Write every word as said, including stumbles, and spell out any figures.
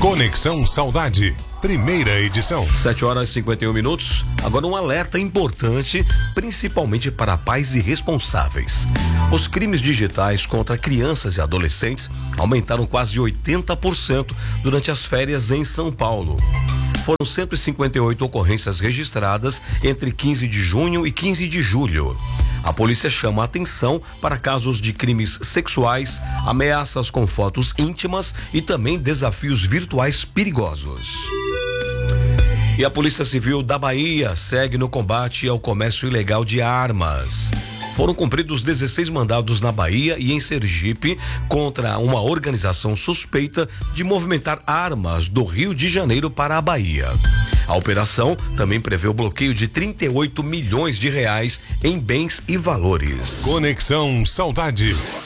Conexão Saudade, primeira edição. sete horas e cinquenta e um minutos. Agora um alerta importante, principalmente para pais irresponsáveis. Os crimes digitais contra crianças e adolescentes aumentaram quase oitenta por cento durante as férias em São Paulo. Foram cento e cinquenta e oito ocorrências registradas entre quinze de junho e quinze de julho. A polícia chama a atenção para casos de crimes sexuais, ameaças com fotos íntimas e também desafios virtuais perigosos. E a Polícia Civil da Bahia segue no combate ao comércio ilegal de armas. Foram cumpridos dezesseis mandados na Bahia e em Sergipe contra uma organização suspeita de movimentar armas do Rio de Janeiro para a Bahia. A operação também prevê o bloqueio de trinta e oito milhões de reais em bens e valores. Conexão Saudade.